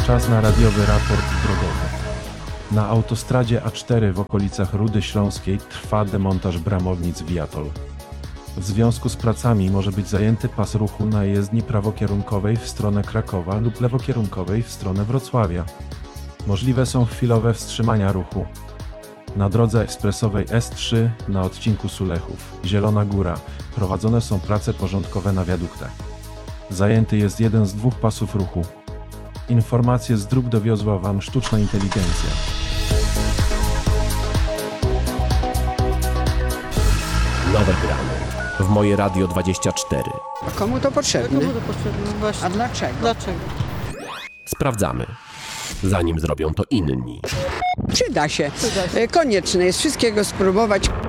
Czas na radiowy raport drogowy. Na autostradzie A4 w okolicach Rudy Śląskiej trwa demontaż bramownic Viator. W związku z pracami może być zajęty pas ruchu na jezdni prawokierunkowej w stronę Krakowa lub lewokierunkowej w stronę Wrocławia. Możliwe są chwilowe wstrzymania ruchu. Na drodze ekspresowej S3 na odcinku Sulechów-Zielona Góra prowadzone są prace porządkowe na wiaduktach. Zajęty jest jeden z dwóch pasów ruchu. Informacje z dróg dowiozła Wam sztuczna inteligencja. Nowe gramy w Moje Radio 24. A komu to potrzebne? Komu to potrzebne? Właśnie. A dlaczego? Dlaczego? Sprawdzamy, zanim zrobią to inni. Przyda się. Przyda się. Konieczne jest wszystkiego spróbować.